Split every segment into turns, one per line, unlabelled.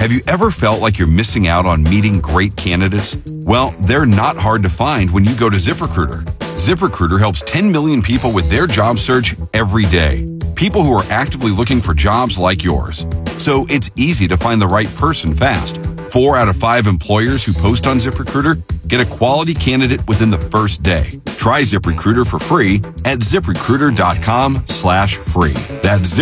Have you ever felt like you're missing out on meeting great candidates? Well, they're not hard to find when you go to ZipRecruiter. ZipRecruiter helps 10 million people with their job search every day. People who are actively looking for jobs like yours. So it's easy to find the right person fast. 4 out of 5 employers who post on ZipRecruiter get a quality candidate within the first day. Try ZipRecruiter for free at ZipRecruiter.com/free. That's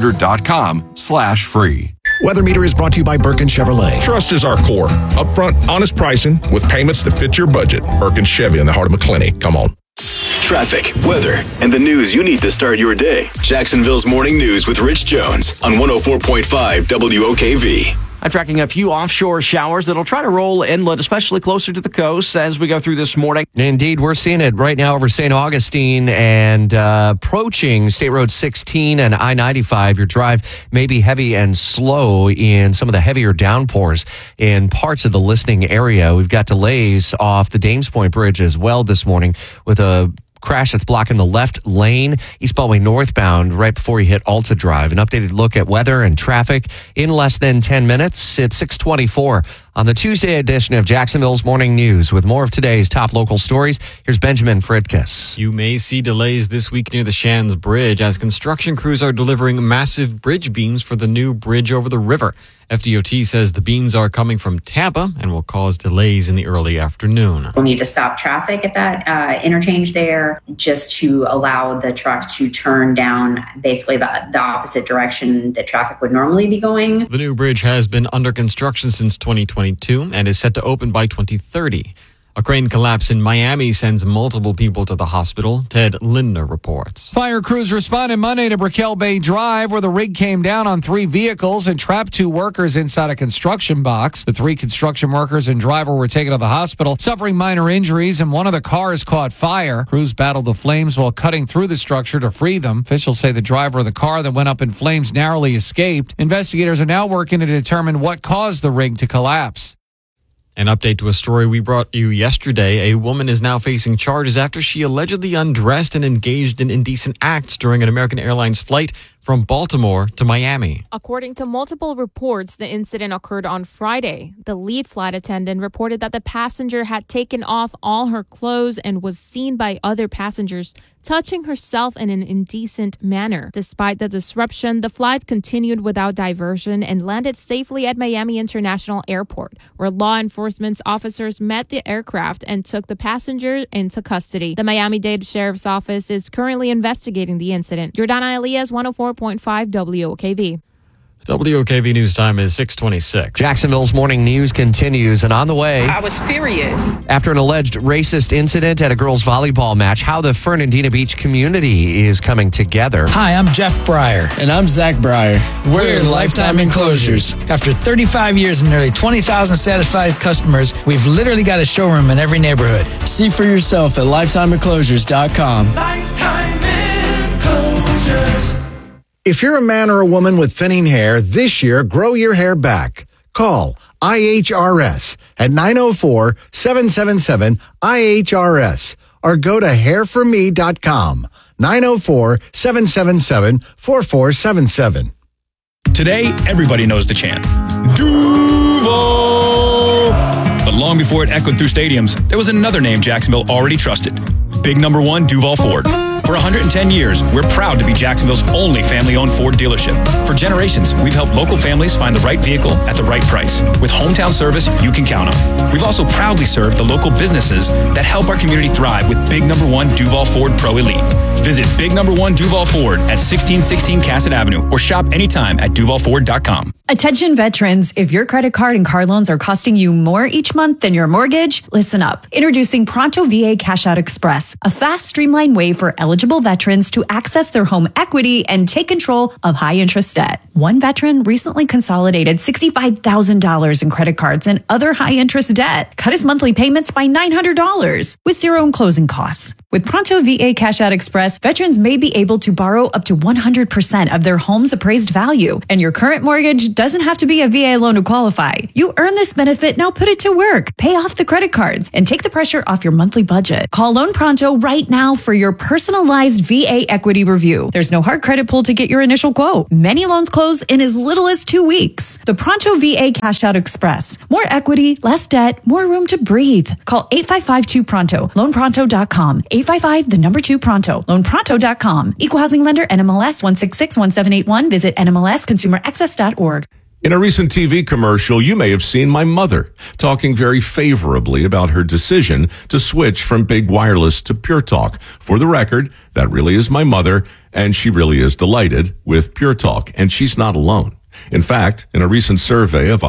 ZipRecruiter.com/free.
Weather Meter is brought to you by Birkin Chevrolet.
Trust is our core. Upfront, honest pricing with payments that fit your budget. Birkin Chevy in the heart of McClinney. Come on.
Traffic, weather, and the news you need to start your day. Jacksonville's Morning News with Rich Jones on 104.5 WOKV.
I'm tracking a few offshore showers that'll try to roll inland, especially closer to the coast as we go through this morning.
Indeed, we're seeing it right now over St. Augustine and approaching State Road 16 and I-95. Your drive may be heavy and slow in some of the heavier downpours in parts of the listening area. We've got delays off the Dames Point Bridge as well this morning with a crash that's blocking the left lane, East Beltway northbound, right before you hit Alta Drive. An updated look at weather and traffic in less than 10 minutes. It's 6:24 on the Tuesday edition of Jacksonville's Morning News. With more of today's top local stories, here's Benjamin Fritkus.
You may see delays this week near the Shands Bridge as construction crews are delivering massive bridge beams for the new bridge over the river. FDOT says the beams are coming from Tampa and will cause delays in the early afternoon.
We'll need to stop traffic at that interchange there just to allow the truck to turn down basically the opposite direction that traffic would normally be going.
The new bridge has been under construction since 2022 and is set to open by 2030. A crane collapse in Miami sends multiple people to the hospital. Ted Lindner reports.
Fire crews responded Monday to Brickell Bay Drive, where the rig came down on 3 vehicles and trapped 2 workers inside a construction box. The 3 construction workers and driver were taken to the hospital, suffering minor injuries, and one of the cars caught fire. Crews battled the flames while cutting through the structure to free them. Officials say the driver of the car that went up in flames narrowly escaped. Investigators are now working to determine what caused the rig to collapse.
An update to a story we brought you yesterday. A woman is now facing charges after she allegedly undressed and engaged in indecent acts during an American Airlines flight from Baltimore to Miami.
According to multiple reports, the incident occurred on Friday. The lead flight attendant reported that the passenger had taken off all her clothes and was seen by other passengers touching herself in an indecent manner. Despite the disruption, the flight continued without diversion and landed safely at Miami International Airport, where law enforcement officers met the aircraft and took the passenger into custody. The Miami-Dade Sheriff's Office is currently investigating the incident. Jordana Elias, 104.5 WOKV.
WOKV News Time is 6:26.
Jacksonville's Morning News continues, and on the way,
I was furious.
After an alleged racist incident at a girls' volleyball match, how the Fernandina Beach community is coming together.
Hi, I'm Jeff Breyer.
And I'm Zach Breyer. We're Lifetime Enclosures.
After 35 years and nearly 20,000 satisfied customers, we've literally got a showroom in every neighborhood.
See for yourself at LifetimeEnclosures.com.
Lifetime Enclosures.
If you're a man or a woman with thinning hair, this year, grow your hair back. Call IHRS at 904-777-IHRS or go to hairforme.com, 904-777-4477.
Today, everybody knows the chant. Duval! But long before it echoed through stadiums, there was another name Jacksonville already trusted. Big number 1 Duval Ford. For 110 years, we're proud to be Jacksonville's only family-owned Ford dealership. For generations, we've helped local families find the right vehicle at the right price, with hometown service you can count on. We've also proudly served the local businesses that help our community thrive with Big Number 1 Duval Ford Pro Elite. Visit Big Number 1 Duval Ford at 1616 Cassett Avenue or shop anytime at DuvalFord.com.
Attention veterans, if your credit card and car loans are costing you more each month than your mortgage, listen up. Introducing Pronto VA Cash Out Express, a fast, streamlined way for eligible veterans to access their home equity and take control of high-interest debt. One veteran recently consolidated $65,000 in credit cards and other high-interest debt, cut his monthly payments by $900 with zero in closing costs. With Pronto VA Cash Out Express, veterans may be able to borrow up to 100% of their home's appraised value, and your current mortgage doesn't have to be a VA loan to qualify. You earn this benefit, now put it to work. Pay off the credit cards and take the pressure off your monthly budget. Call Loan Pronto right now for your personalized VA equity review. There's no hard credit pull to get your initial quote. Many loans close in as little as 2 weeks. The Pronto VA Cash Out Express. More equity, less debt, more room to breathe. Call 855-2-PRONTO. LoanPronto.com. 855-2-PRONTO. LoanPronto.com. Equal housing lender, NMLS 1661781. Visit NMLSconsumeraccess.org.
In a recent TV commercial, you may have seen my mother talking very favorably about her decision to switch from big wireless to Pure Talk. For the record, that really is my mother, and she really is delighted with Pure Talk, and she's not alone. In fact, in a recent survey of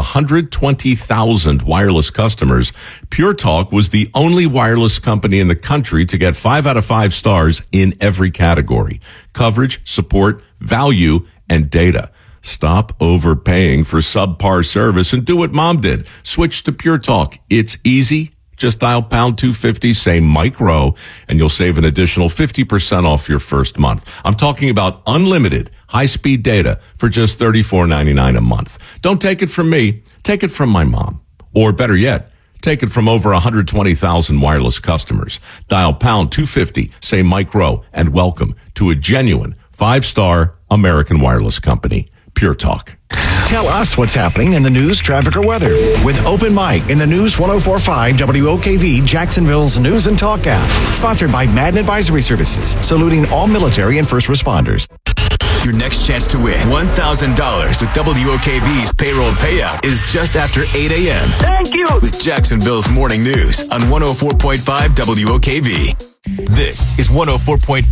120,000 wireless customers, Pure Talk was the only wireless company in the country to get 5 out of 5 stars in every category: coverage, support, value, and data. Stop overpaying for subpar service and do what Mom did. Switch to Pure Talk. It's easy. Just dial pound 250, say Mike Rowe, and you'll save an additional 50% off your first month. I'm talking about unlimited high-speed data for just $34.99 a month. Don't take it from me. Take it from my mom. Or better yet, take it from over 120,000 wireless customers. Dial pound 250, say Mike Rowe, and welcome to a genuine 5-star American wireless company, Pure Talk.
Tell us what's happening in the news, traffic, or weather with Open Mic in the News 104.5 WOKV, Jacksonville's News and Talk app. Sponsored by Madden Advisory Services, saluting all military and first responders.
Your next chance to win $1,000 with WOKV's payroll payout is just after 8 a.m.
Thank you.
With Jacksonville's Morning News on 104.5 WOKV. This is 104.5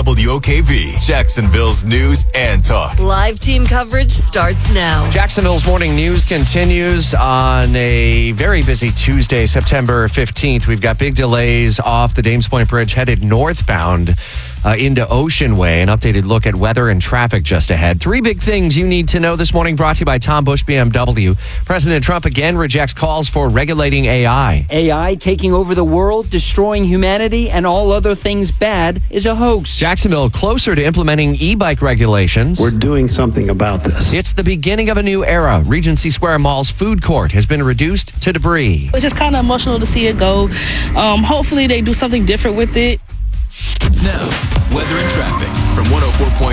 WOKV, Jacksonville's News and Talk.
Live team coverage starts now.
Jacksonville's Morning News continues on a very busy Tuesday, September 15th. We've got big delays off the Dames Point Bridge headed northbound into Ocean Way. An updated look at weather and traffic just ahead. 3 big things you need to know this morning, brought to you by Tom Bush BMW. President Trump again rejects calls for regulating AI.
AI taking over the world, destroying humanity, and all other things bad is a hoax.
Jacksonville closer to implementing e-bike regulations.
We're doing something about this.
It's the beginning of a new era. Regency Square Mall's food court has been reduced to debris.
It's just kind of emotional to see it go. Hopefully they do something different with it.
Now, weather and traffic from 104.5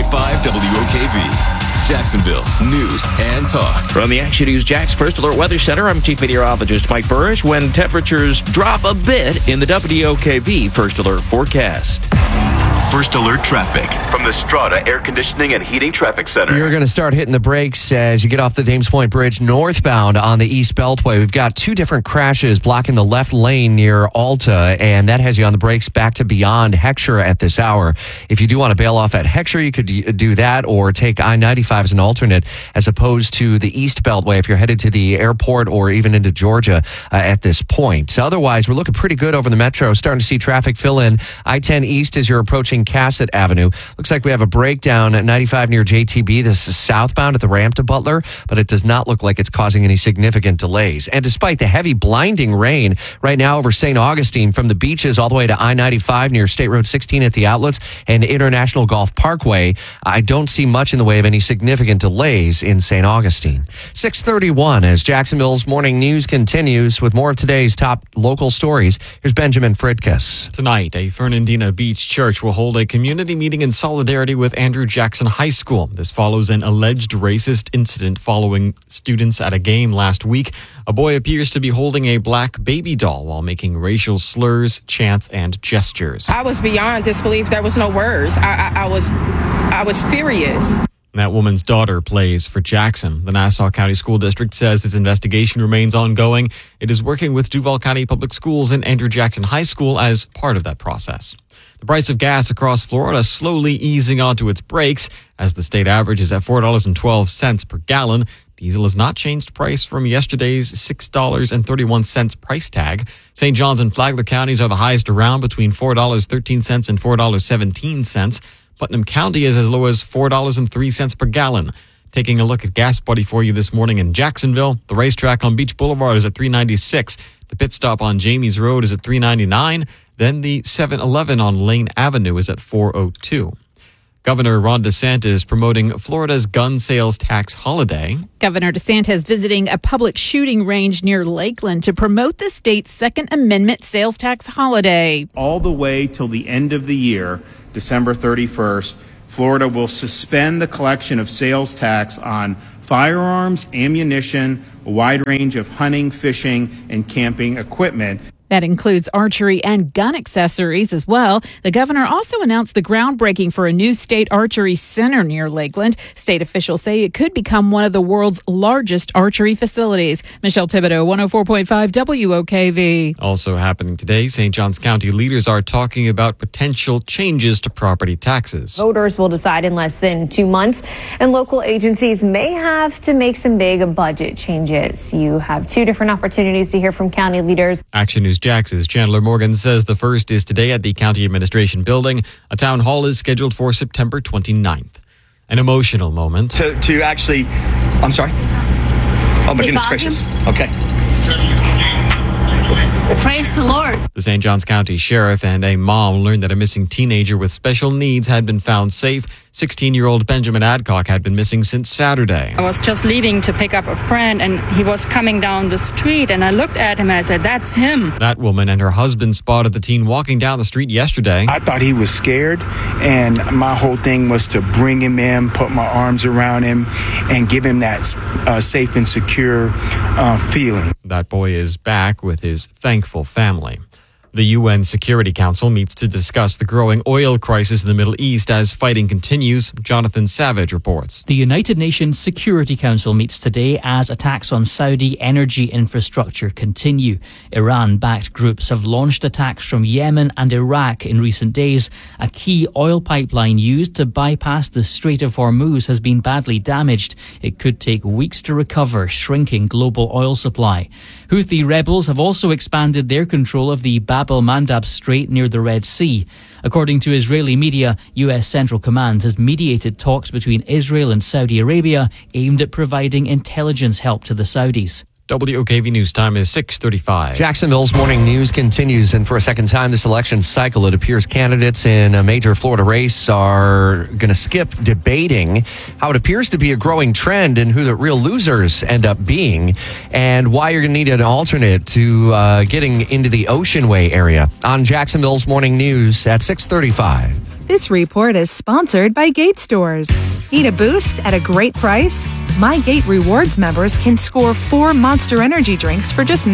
WOKV. Jacksonville's News and Talk.
From the Action News Jax First Alert Weather Center, I'm Chief Meteorologist Mike Burrish. When temperatures drop a bit in the WOKV First Alert forecast.
First Alert traffic from the Strata Air Conditioning and Heating Traffic Center.
You're going to start hitting the brakes as you get off the Dames Point Bridge northbound on the East Beltway. We've got 2 different crashes blocking the left lane near Alta, and that has you on the brakes back to beyond Heckscher at this hour. If you do want to bail off at Heckscher, you could do that or take I-95 as an alternate as opposed to the East Beltway if you're headed to the airport or even into Georgia at this point. Otherwise, we're looking pretty good over the metro. Starting to see traffic fill in. I-10 East as you're approaching Cassett Avenue. Looks like we have a breakdown at 95 near JTB. This is southbound at the ramp to Butler, but it does not look like it's causing any significant delays. And despite the heavy blinding rain right now over St. Augustine from the beaches all the way to I-95 near State Road 16 at the outlets and International Golf Parkway, I don't see much in the way of any significant delays in St. Augustine. 6:31 as Jacksonville's Morning News continues with more of today's top local stories. Here's Benjamin Fridkus.
Tonight, a Fernandina Beach church will hold a community meeting in solidarity with Andrew Jackson High School. This follows an alleged racist incident following students at a game last week. A boy appears to be holding a black baby doll while making racial slurs, chants, and gestures.
I was beyond disbelief. There was no words. I was furious.
That woman's daughter plays for Jackson. The Nassau County School District says its investigation remains ongoing. It is working with Duval County Public Schools and Andrew Jackson High School as part of that process. The price of gas across Florida slowly easing onto its brakes as the state average is at $4.12 per gallon. Diesel has not changed price from yesterday's $6.31 price tag. St. Johns and Flagler counties are the highest around between $4.13 and $4.17. Putnam County is as low as $4.03 per gallon. Taking a look at Gas Buddy for you this morning in Jacksonville, the racetrack on Beach Boulevard is at $3.96. The pit stop on Jamies Road is at $3.99. Then the 7-Eleven on Lane Avenue is at $4.02. Governor Ron DeSantis promoting Florida's gun sales tax holiday.
Governor DeSantis visiting a public shooting range near Lakeland to promote the state's Second Amendment sales tax holiday.
All the way till the end of the year, December 31st, Florida will suspend the collection of sales tax on firearms, ammunition, a wide range of hunting, fishing, and camping equipment.
That includes archery and gun accessories as well. The governor also announced the groundbreaking for a new state archery center near Lakeland. State officials say it could become one of the world's largest archery facilities. Michelle Thibodeau, 104.5 WOKV.
Also happening today, St. Johns County leaders are talking about potential changes to property taxes.
Voters will decide in less than 2 months, and local agencies may have to make some big budget changes. You have 2 different opportunities to hear from county leaders.
Action News Jax's Chandler Morgan says the first is today at the County Administration Building. A town hall is scheduled for September 29th. An emotional moment.
To actually, I'm sorry. Oh my goodness gracious. Okay.
Praise the Lord.
The St. Johns County Sheriff and a mom learned that a missing teenager with special needs had been found safe. 16-year-old Benjamin Adcock had been missing since Saturday.
I was just leaving to pick up a friend, and he was coming down the street, and I looked at him and I said, that's him.
That woman and her husband spotted the teen walking down the street yesterday.
I thought he was scared, and my whole thing was to bring him in, put my arms around him, and give him that safe and secure feeling.
That boy is back with his thankful family. The UN Security Council meets to discuss the growing oil crisis in the Middle East as fighting continues. Jonathan Savage reports.
The United Nations Security Council meets today as attacks on Saudi energy infrastructure continue. Iran-backed groups have launched attacks from Yemen and Iraq in recent days. A key oil pipeline used to bypass the Strait of Hormuz has been badly damaged. It could take weeks to recover, shrinking global oil supply. Houthi rebels have also expanded their control of the Bab el-Mandab Strait near the Red Sea. According to Israeli media, U.S. Central Command has mediated talks between Israel and Saudi Arabia aimed at providing intelligence help to the Saudis.
WOKV News time is 6:35.
Jacksonville's morning news continues, and for a second time this election cycle, it appears candidates in a major Florida race are going to skip debating how it appears to be a growing trend and who the real losers end up being, and why you're going to need an alternate to getting into the Ocean Way area. On Jacksonville's morning news at 6:35.
This report is sponsored by Gate Stores. Need a boost at a great price? My Gate Rewards members can score 4 Monster Energy drinks for just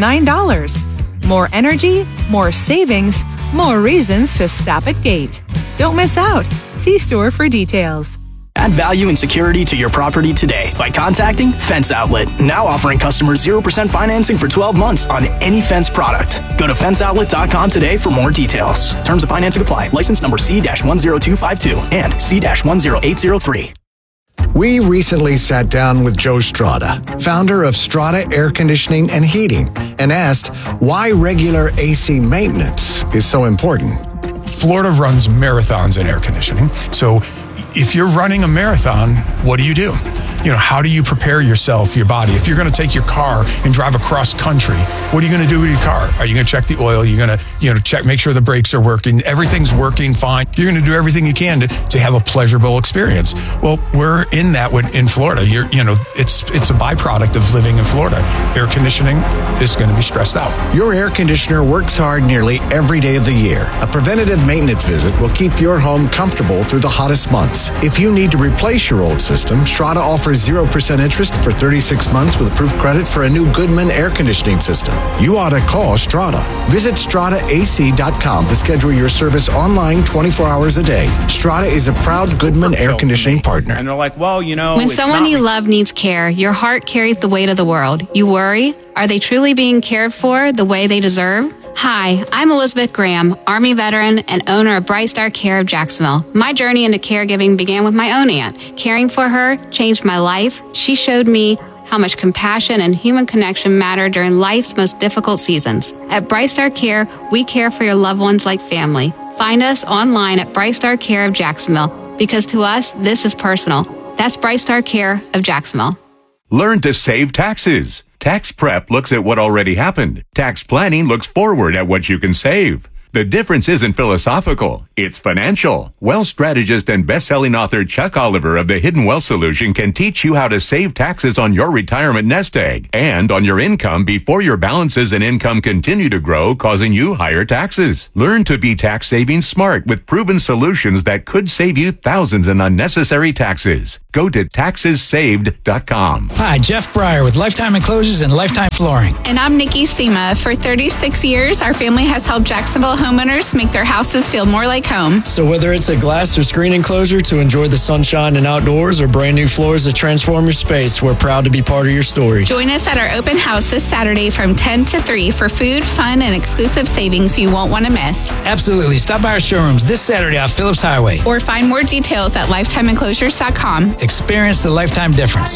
$9. More energy, more savings, more reasons to stop at Gate. Don't miss out. See store for details.
Add value and security to your property today by contacting Fence Outlet. Now offering customers 0% financing for 12 months on any fence product. Go to fenceoutlet.com today for more details. Terms of financing apply. License number C-10252 and C-10803.
We recently sat down with Joe Strada, founder of Strada Air Conditioning and Heating, and asked why regular AC maintenance is so important.
Florida runs marathons in air conditioning. So if you're running a marathon, what do? How do you prepare yourself, your body? If you're going to take your car and drive across country, what are you going to do with your car? Are you going to check the oil? You're going to, check, make sure the brakes are working. Everything's working fine. You're going to do everything you can to have a pleasurable experience. Well, we're in that in Florida. It's a byproduct of living in Florida. Air conditioning is going to be stressed out.
Your air conditioner works hard nearly every day of the year. A preventative maintenance visit will keep your home comfortable through the hottest months. If you need to replace your old system, Strada offers 0% interest for 36 months with approved credit for a new Goodman air conditioning system. You ought to call Strada. Visit StradaAC.com to schedule your service online 24 hours a day. Strada is a proud Goodman air conditioning partner.
And they're like, well,
when someone you love needs care, your heart carries the weight of the world. You worry, are they truly being cared for the way they deserve? Hi, I'm Elizabeth Graham, Army veteran and owner of Bright Star Care of Jacksonville. My journey into caregiving began with my own aunt. Caring for her changed my life. She showed me how much compassion and human connection matter during life's most difficult seasons. At Bright Star Care, we care for your loved ones like family. Find us online at Bright Star Care of Jacksonville, because to us, this is personal. That's Bright Star Care of Jacksonville.
Learn to save taxes.
Tax prep looks at what already happened. Tax planning looks forward at what you can save. The difference isn't philosophical, it's financial. Wealth strategist and best-selling author Chuck Oliver of the Hidden Wealth Solution can teach you how to save taxes on your retirement nest egg and on your income before your balances and income continue to grow, causing you higher taxes. Learn to be tax saving smart with proven solutions that could save you thousands in unnecessary taxes. Go to taxessaved.com.
Hi, Jeff Breyer with Lifetime Enclosures and Lifetime Flooring.
And I'm Nikki Sema. For 36 years, our family has helped Jacksonville homeowners make their houses feel more like home.
So whether it's a glass or screen enclosure to enjoy the sunshine and outdoors or brand new floors to transform your space, we're proud to be part of your story.
Join us at our open house this Saturday from 10 to 3 for food, fun, and exclusive savings you won't want to miss.
Absolutely. Stop by our showrooms this Saturday off Phillips Highway.
Or find more details at lifetimeenclosures.com.
Experience the lifetime difference.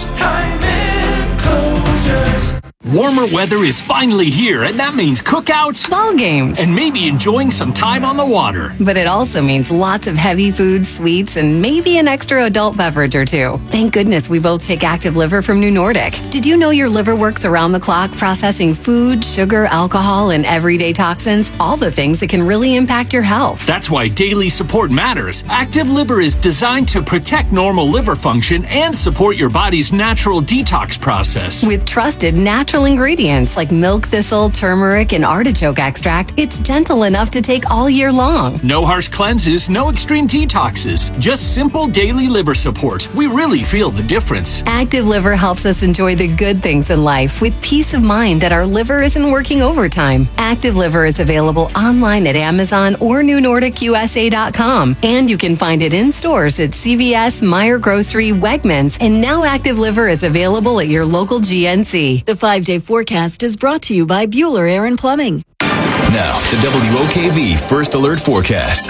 Warmer weather is finally here, and that means cookouts,
ball games,
and maybe enjoying some time on the water.
But it also means lots of heavy food, sweets, and maybe an extra adult beverage or two. Thank goodness we both take Active Liver from New Nordic. Did you know your liver works around the clock processing food, sugar, alcohol, and everyday toxins? All the things that can really impact your health.
That's why daily support matters. Active Liver is designed to protect normal liver function and support your body's natural detox process.
With trusted natural ingredients like milk thistle, turmeric, and artichoke extract, it's gentle enough to take all year long.
No harsh cleanses, no extreme detoxes, just simple daily liver support. We really feel the difference.
Active Liver helps us enjoy the good things in life with peace of mind that our liver isn't working overtime. Active Liver is available online at Amazon or NewNordicUSA.com, and you can find it in stores at CVS, Meijer Grocery, Wegmans, and now Active Liver is available at your local GNC.
The 5-day forecast is brought to you by Bueller Air and Plumbing.
Now, the WOKV First Alert Forecast.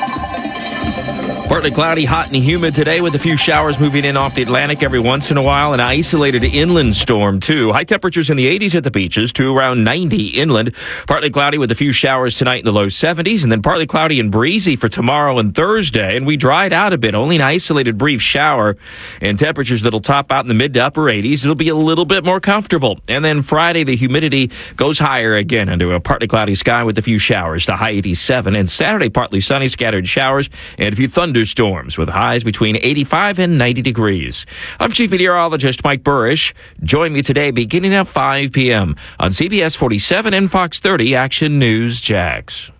Partly cloudy, hot and humid today with a few showers moving in off the Atlantic every once in a while. An isolated inland storm, too. High temperatures in the 80s at the beaches to around 90 inland. Partly cloudy with a few showers tonight in the low 70s, and then partly cloudy and breezy for tomorrow and Thursday. And we dried out a bit, only an isolated brief shower, and temperatures that'll top out in the mid to upper 80s. It'll be a little bit more comfortable. And then Friday, the humidity goes higher again into a partly cloudy sky with a few showers to high 87. And Saturday, partly sunny, scattered showers, and a few thunderstorms with highs between 85 and 90 degrees. I'm Chief Meteorologist Mike Burrish. Join me today beginning at 5 p.m. on CBS 47 and Fox 30 Action News Jax.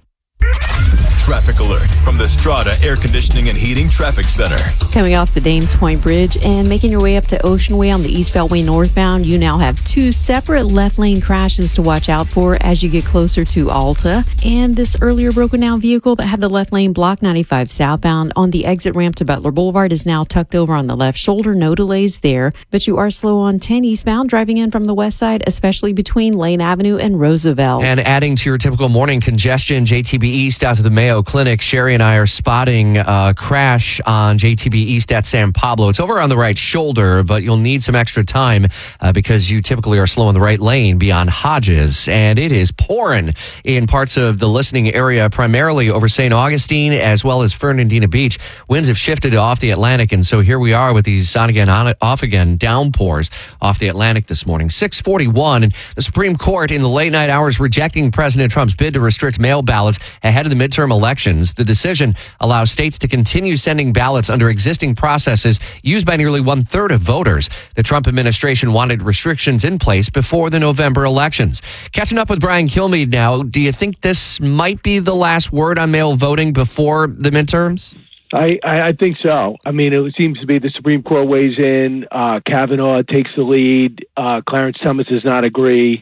Traffic alert from the Strata Air Conditioning and Heating Traffic Center.
Coming off the Dames Point Bridge and making your way up to Ocean Way on the East Beltway northbound, you now have two separate left lane crashes to watch out for as you get closer to Alta. And this earlier broken down vehicle that had the left lane blocked 95 southbound on the exit ramp to Butler Boulevard is now tucked over on the left shoulder. No delays there, but you are slow on 10 eastbound driving in from the west side, especially between Lane Avenue and Roosevelt.
And adding to your typical morning congestion, JTB East out to the Mayo Clinic. Sherry and I are spotting a crash on JTB East at San Pablo. It's over on the right shoulder, but you'll need some extra time because you typically are slow in the right lane beyond Hodges. And it is pouring in parts of the listening area, primarily over St. Augustine as well as Fernandina Beach. Winds have shifted off the Atlantic, and so here we are with these on again, off again downpours off the Atlantic this morning. 6:41, and the Supreme Court in the late night hours rejecting President Trump's bid to restrict mail ballots ahead of the midterm elections. The decision allows states to continue sending ballots under existing processes used by nearly 1/3 of voters. The Trump administration wanted restrictions in place before the November elections. Catching up with Brian Kilmeade now, do you think this might be the last word on mail voting before the midterms?
I think so. I mean, it seems to be the Supreme Court weighs in. Kavanaugh takes the lead. Clarence Thomas does not agree.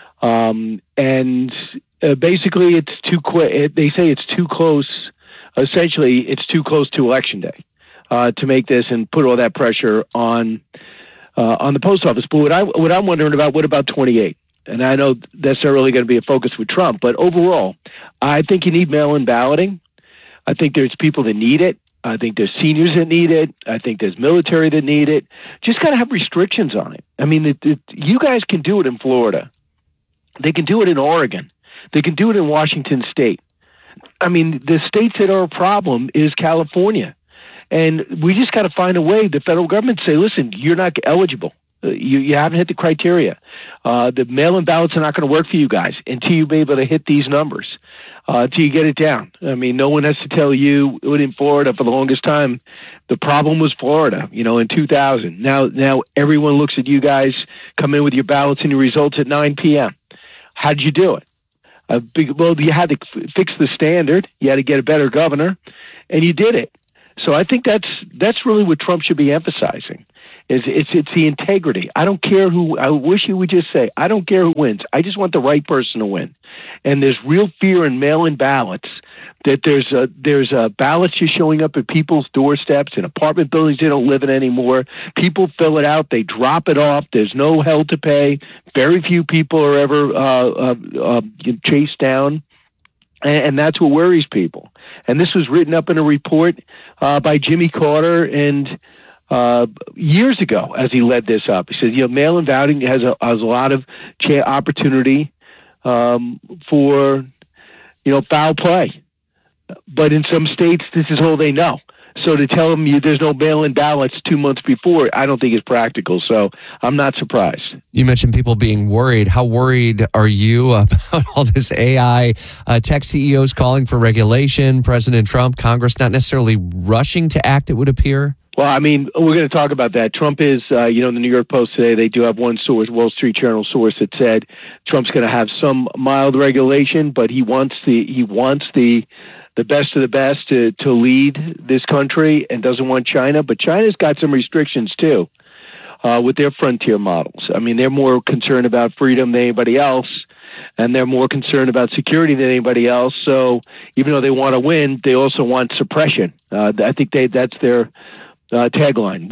Basically, it's too quick. They say it's too close. Essentially, it's too close to Election Day to make this and put all that pressure on the post office. But what I'm wondering about, what about 28? And I know that's not really going to be a focus with Trump, but overall, I think you need mail-in balloting. I think there's people that need it. I think there's seniors that need it. I think there's military that need it. Just got to have restrictions on it. I mean, you guys can do it in Florida. They can do it in Oregon. They can do it in Washington State. I mean, the states that are a problem is California. And we just got to find a way, the federal government say, listen, you're not eligible. You haven't hit the criteria. The mail-in ballots are not going to work for you guys until you be able to hit these numbers, until you get it down. I mean, no one has to tell you. In Florida for the longest time, the problem was Florida, in 2000. Now everyone looks at you guys, come in with your ballots and your results at 9 p.m. How did you do it? You had to fix the standard. You had to get a better governor, and you did it. So I think that's really what Trump should be emphasizing. It's the integrity. I don't care who. I wish he would just say, I don't care who wins. I just want the right person to win. And there's real fear in mail-in ballots that there's ballots just showing up at people's doorsteps in apartment buildings they don't live in anymore. People fill it out, they drop it off. There's no hell to pay. Very few people are ever chased down. And that's what worries people. And this was written up in a report by Jimmy Carter and years ago as he led this up. He said, mail-in voting has a lot of opportunity for, foul play. But in some states, this is all they know. So to tell them there's no mail-in ballots 2 months before, I don't think is practical. So I'm not surprised.
You mentioned people being worried. How worried are you about all this AI, tech CEOs calling for regulation, President Trump, Congress not necessarily rushing to act, it would appear?
Well, I mean, we're going to talk about that. Trump is, the New York Post today, they do have one source, Wall Street Journal source, that said Trump's going to have some mild regulation, but he wants the best of the best to lead this country and doesn't want China. But China's got some restrictions, too, with their frontier models. I mean, they're more concerned about freedom than anybody else, and they're more concerned about security than anybody else. So even though they want to win, they also want suppression. I think that's their tagline.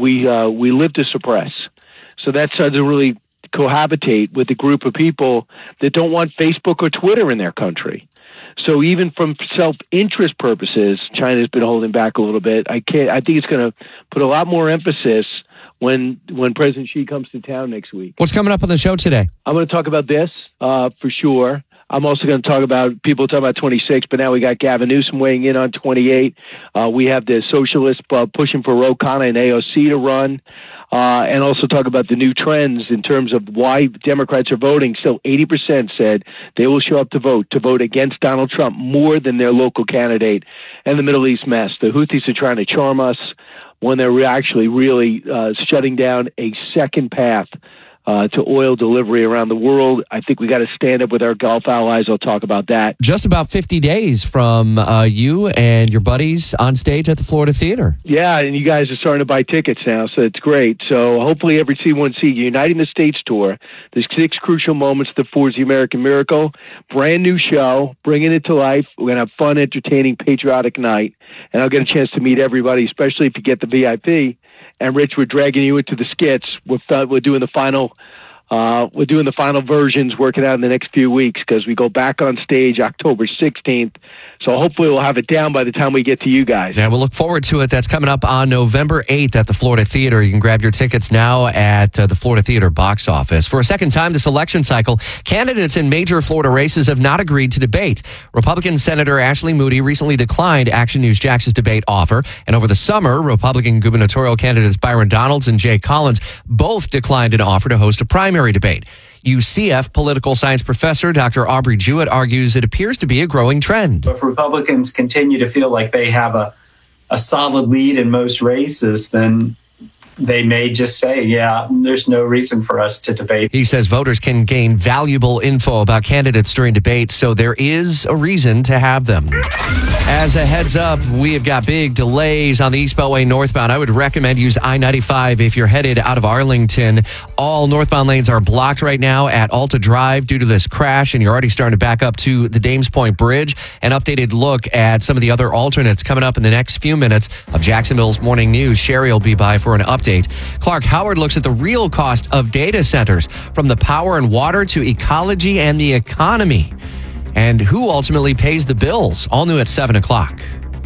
We live to suppress. So that's how to really cohabitate with a group of people that don't want Facebook or Twitter in their country. So even from self-interest purposes, China's been holding back a little bit. I think it's going to put a lot more emphasis when President Xi comes to town next week.
What's coming up on the show today?
I'm going to talk about this for sure. I'm also going to talk about, people talk about 26, but now we got Gavin Newsom weighing in on 28. We have the socialists pushing for Ro Khanna and AOC to run. And also talk about the new trends in terms of why Democrats are voting. Still 80% said they will show up to vote against Donald Trump more than their local candidate. And the Middle East mess. The Houthis are trying to charm us when they're actually really shutting down a second path to oil delivery around the world. I think we got to stand up with our Gulf allies. I'll talk about that.
Just about 50 days from you and your buddies on stage at the Florida Theater.
Yeah, and you guys are starting to buy tickets now, so it's great. So hopefully every C1C, Uniting the States Tour, the 6 crucial moments that forge the American miracle, brand new show, bringing it to life. We're going to have fun, entertaining, patriotic night, and I'll get a chance to meet everybody, especially if you get the VIP. And Rich, we're dragging you into the skits. We're doing the final. We're doing the final versions, working out in the next few weeks because we go back on stage October 16th. So hopefully we'll have it down by the time we get to you guys.
Yeah, we'll look forward to it. That's coming up on November 8th at the Florida Theater. You can grab your tickets now at the Florida Theater box office. For a second time this election cycle, candidates in major Florida races have not agreed to debate. Republican Senator Ashley Moody recently declined Action News Jax's debate offer. And over the summer, Republican gubernatorial candidates Byron Donalds and Jay Collins both declined an offer to host a primary debate. UCF political science professor Dr. Aubrey Jewett argues it appears to be a growing trend.
If Republicans continue to feel like they have a solid lead in most races, then they may just say, yeah, there's no reason for us to debate.
He says voters can gain valuable info about candidates during debates, so there is a reason to have them. As a heads up, we have got big delays on the East Beltway northbound. I would recommend use I-95 if you're headed out of Arlington. All northbound lanes are blocked right now at Alta Drive due to this crash, and you're already starting to back up to the Dames Point Bridge. An updated look at some of the other alternates coming up in the next few minutes of Jacksonville's Morning News. Sherry will be by for an update. Clark Howard looks at the real cost of data centers, from the power and water to ecology and the economy. And who ultimately pays the bills? All new at 7 o'clock.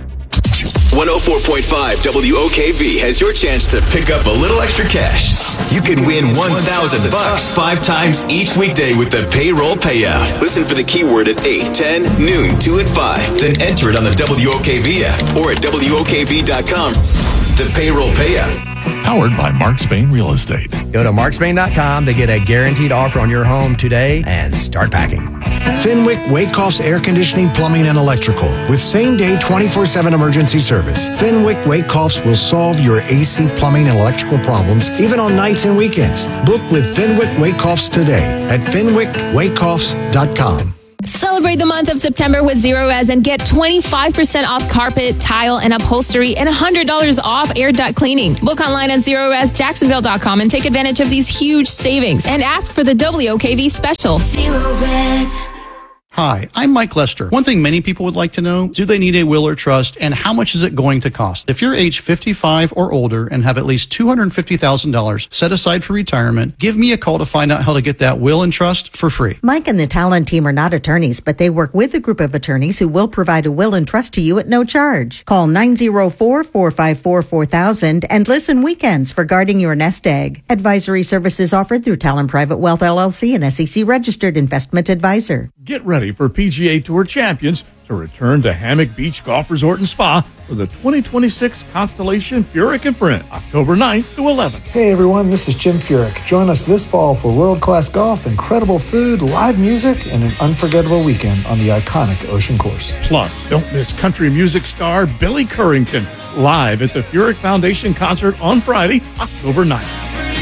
104.5 WOKV has your chance to pick up a little extra cash. You could win $1,000 5 times each weekday with the payroll payout. Listen for the keyword at 8, 10, noon, 2, and 5. Then enter it on the WOKV app or at WOKV.com. The Payroll Payout.
Powered by Mark Spain Real Estate.
Go to markspain.com to get a guaranteed offer on your home today and start packing.
Fenwick Wakehoff's Air Conditioning, Plumbing, and Electrical. With same-day 24/7 emergency service, Fenwick Wakehoff's will solve your AC, plumbing, and electrical problems even on nights and weekends. Book with Fenwick Wakehoff's today at fenwickwakehoffs.com.
Celebrate the month of September with Zero Res and get 25% off carpet, tile, and upholstery and $100 off air duct cleaning. Book online at ZeroResJacksonville.com and take advantage of these huge savings and ask for the WOKV special. Zero Res.
Hi, I'm Mike Lester. One thing many people would like to know, do they need a will or trust, and how much is it going to cost? If you're age 55 or older and have at least $250,000 set aside for retirement, give me a call to find out how to get that will and trust for free.
Mike and the Talon team are not attorneys, but they work with a group of attorneys who will provide a will and trust to you at no charge. Call 904-454-4000 and listen weekends for guarding your nest egg. Advisory services offered through Talon Private Wealth LLC, an SEC registered investment advisor.
Get ready for PGA Tour champions to return to Hammock Beach Golf Resort and Spa for the 2026 Constellation Furyk and Friends, October 9th to 11th.
Hey everyone, this is Jim Furyk. Join us this fall for world-class golf, incredible food, live music, and an unforgettable weekend on the iconic Ocean Course.
Plus, don't miss country music star Billy Currington live at the Furyk Foundation concert on Friday, October 9th.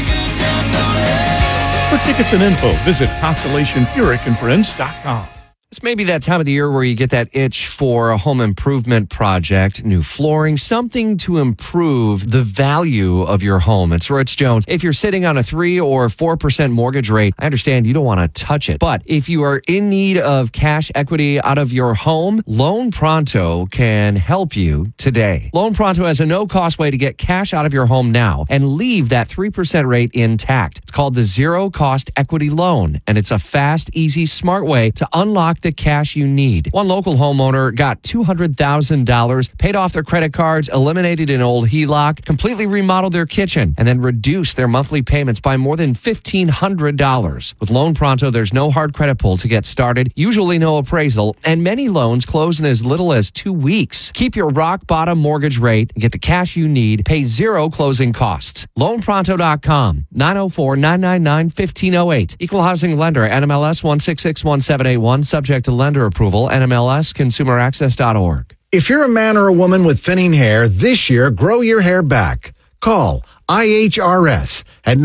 For tickets and info, visit ConstellationFurykandFriends.com.
It's maybe that time of the year where you get that itch for a home improvement project, new flooring, something to improve the value of your home. It's Rich Jones. If you're sitting on a 3 or 4% mortgage rate, I understand you don't want to touch it. But if you are in need of cash equity out of your home, Loan Pronto can help you today. Loan Pronto has a no-cost way to get cash out of your home now and leave that 3% rate intact. It's called the Zero Cost Equity Loan, and it's a fast, easy, smart way to unlock the cash you need. One local homeowner got $200,000, paid off their credit cards, eliminated an old HELOC, completely remodeled their kitchen, and then reduced their monthly payments by more than $1,500. With Loan Pronto, there's no hard credit pull to get started, usually no appraisal, and many loans close in as little as 2 weeks. Keep your rock bottom mortgage rate, get the cash you need, pay zero closing costs. LoanPronto.com, 904-999-1508. Equal housing lender, NMLS 1661781, subject to lender approval, NMLS ConsumerAccess.org.
If you're a man or a woman with thinning hair, this year, grow your hair back. Call IHRS at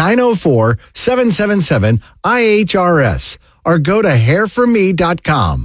904-777-IHRS or go to hairforme.com,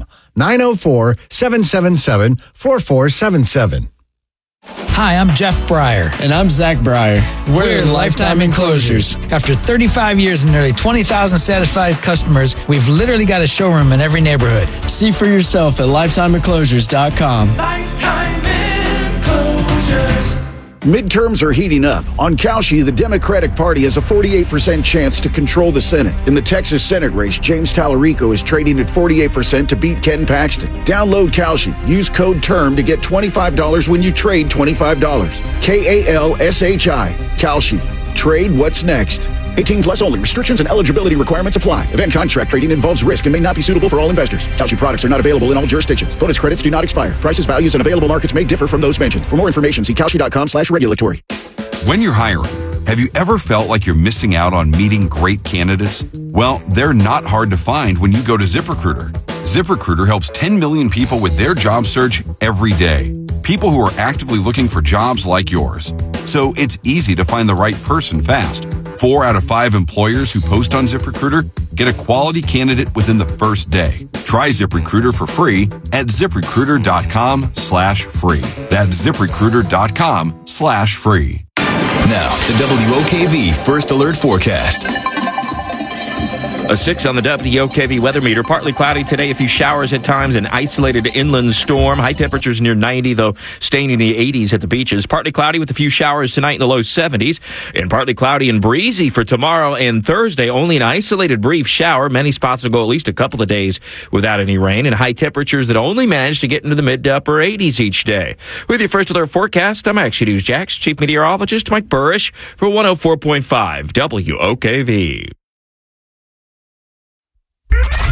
904-777-4477.
Hi, I'm Jeff Breyer.
And I'm Zach Breyer.
We're Lifetime Enclosures. After 35 years and nearly 20,000 satisfied customers, we've literally got a showroom in every neighborhood.
See for yourself at lifetimeenclosures.com.
Lifetime Enclosures.
Midterms are heating up. On Cauchy, the Democratic Party has a 48% chance to control the Senate. In the Texas Senate race, James Tallarico is trading at 48% to beat Ken Paxton. Download Cauchy. Use code TERM to get $25 when you trade $25. KALSHI. Cauchy. Trade what's next. 18 plus only. Restrictions and eligibility requirements apply. Event contract trading involves risk and may not be suitable for all investors. Cauchy products are not available in all jurisdictions. Bonus credits do not expire. Prices, values, and available markets may differ from those mentioned. For more information, see Cauchy.com/regulatory.
When you're hiring, have you ever felt like you're missing out on meeting great candidates? Well, they're not hard to find when you go to ZipRecruiter. ZipRecruiter helps 10 million people with their job search every day. People who are actively looking for jobs like yours. So it's easy to find the right person fast. 4 out of 5 employers who post on ZipRecruiter get a quality candidate within the first day. Try ZipRecruiter for free at ZipRecruiter.com/free. That's ZipRecruiter.com/free.
Now, the WOKV First Alert Forecast.
A 6 on the WOKV weather meter. Partly cloudy today. A few showers at times. An isolated inland storm. High temperatures near 90, though staying in the 80s at the beaches. Partly cloudy with a few showers tonight in the low 70s. And partly cloudy and breezy for tomorrow and Thursday. Only an isolated brief shower. Many spots will go at least a couple of days without any rain. And high temperatures that only manage to get into the mid to upper 80s each day. With your First Alert forecast, I'm Action News Jax Chief Meteorologist Mike Burrish for 104.5 WOKV.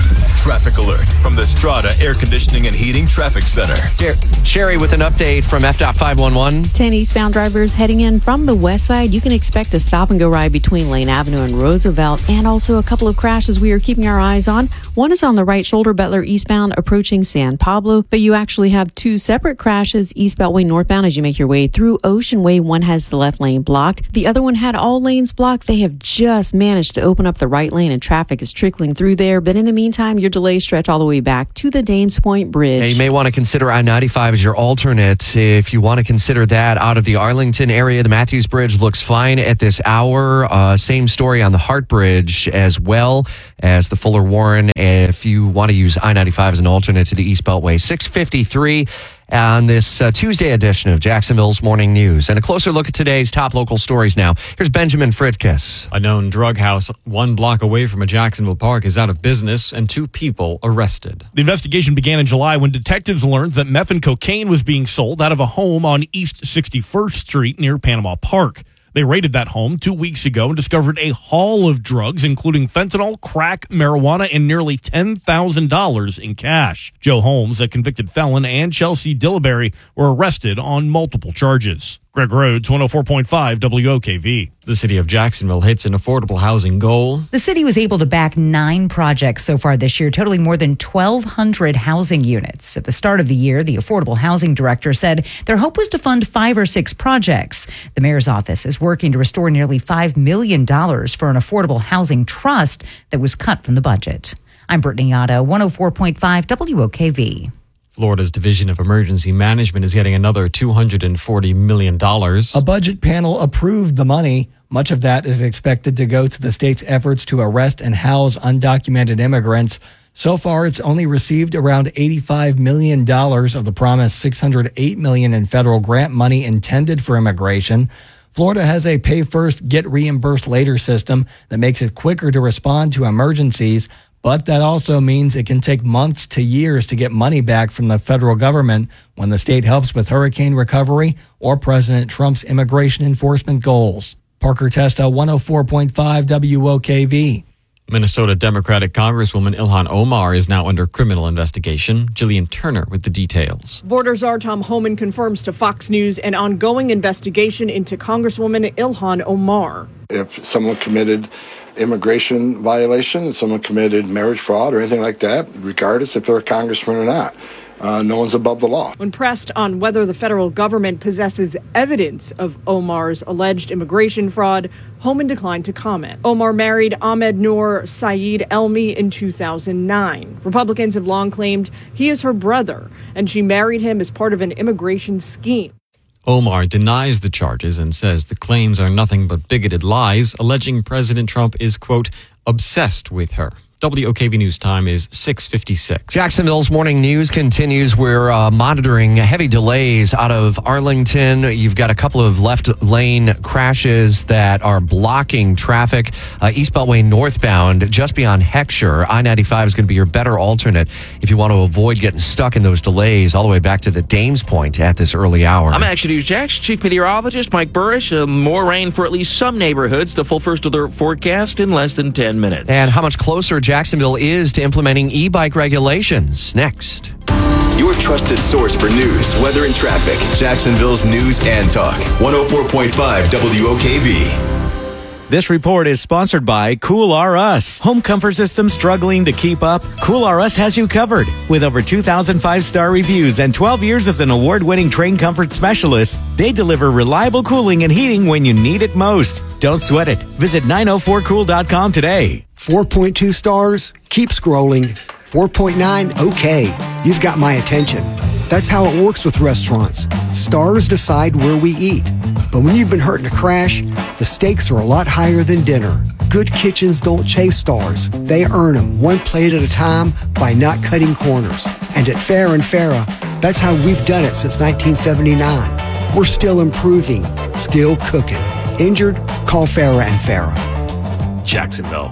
traffic alert from the Strata Air Conditioning and Heating Traffic Center.
Sherry with an update from FDOT 511.
10 eastbound drivers heading in from the west side. You can expect a stop-and-go ride between Lane Avenue and Roosevelt, and also a couple of crashes we are keeping our eyes on. One is on the right shoulder, Butler eastbound, approaching San Pablo, but you actually have two separate crashes east Beltway northbound as you make your way through Ocean Way. One has the left lane blocked. The other one had all lanes blocked. They have just managed to open up the right lane, and traffic is trickling through there. But in the meantime, your delays stretch all the way back to the Dames Point Bridge.
Yeah, you may want to consider I-95 as your alternate. If you want to consider that out of the Arlington area, the Matthews Bridge looks fine at this hour. Same story on the Hart Bridge as well as the Fuller Warren. If you want to use I-95 as an alternate to the East Beltway, 653 on this Tuesday edition of Jacksonville's Morning News. And a closer look at today's top local stories now. Here's Benjamin Fritkiss.
A known drug house 1 block away from a Jacksonville park is out of business and 2 people arrested.
The investigation began in July when detectives learned that meth and cocaine was being sold out of a home on East 61st Street near Panama Park. They raided that home 2 weeks ago and discovered a haul of drugs, including fentanyl, crack, marijuana, and nearly $10,000 in cash. Joe Holmes, a convicted felon, and Chelsea Dillberry were arrested on multiple charges. Greg Rhodes, 104.5 WOKV.
The city of Jacksonville hits an affordable housing goal.
The city was able to back 9 projects so far this year, totaling more than 1,200 housing units. At the start of the year, the affordable housing director said their hope was to fund 5 or 6 projects. The mayor's office is working to restore nearly $5 million for an affordable housing trust that was cut from the budget. I'm Brittany Otto, 104.5 WOKV.
Florida's Division of Emergency Management is getting another $240 million.
A budget panel approved the money. Much of that is expected to go to the state's efforts to arrest and house undocumented immigrants. So far, it's only received around $85 million of the promised $608 million in federal grant money intended for immigration. Florida has a pay first, get reimbursed later system that makes it quicker to respond to emergencies. But that also means it can take months to years to get money back from the federal government when the state helps with hurricane recovery or President Trump's immigration enforcement goals. Parker Testa, 104.5 WOKV.
Minnesota Democratic Congresswoman Ilhan Omar is now under criminal investigation. Jillian Turner with the details.
Border Czar Tom Homan confirms to Fox News an ongoing investigation into Congresswoman Ilhan Omar.
If someone committed immigration violation, if someone committed marriage fraud or anything like that, regardless if they're a congressman or not, no one's above the law.
When pressed on whether the federal government possesses evidence of Omar's alleged immigration fraud, Homan declined to comment. Omar married Ahmed Noor Saeed Elmi in 2009. Republicans have long claimed he is her brother, and she married him as part of an immigration scheme.
Omar denies the charges and says the claims are nothing but bigoted lies, alleging President Trump is, quote, obsessed with her. WOKV News time is 6:56.
Jacksonville's Morning News continues. We're monitoring heavy delays out of Arlington. You've got a couple of left lane crashes that are blocking traffic. East Beltway northbound, just beyond Heckscher. I-95 is going to be your better alternate if you want to avoid getting stuck in those delays all the way back to the Dames Point at this early hour.
I'm Action News Jax Chief Meteorologist Mike Burrish. More rain for at least some neighborhoods. The full first alert forecast in less than 10 minutes.
And how much closer Jacksonville is to implementing e-bike regulations. Next.
Your trusted source for news, weather, and traffic. Jacksonville's News and Talk. 104.5 WOKV.
This report is sponsored by Cool R Us. Home comfort system struggling to keep up? Cool R Us has you covered. With over 2,000 5-star reviews and 12 years as an award-winning train comfort specialist, they deliver reliable cooling and heating when you need it most. Don't sweat it. Visit 904cool.com today.
4.2 stars? Keep scrolling. 4.9? Okay. You've got my attention. That's how it works with restaurants. Stars decide where we eat. But when you've been hurt in a crash, the stakes are a lot higher than dinner. Good kitchens don't chase stars. They earn them one plate at a time by not cutting corners. And at Farrah and Farrah, that's how we've done it since 1979. We're still improving, still cooking. Injured? Call Farrah and Farrah.
Jacksonville.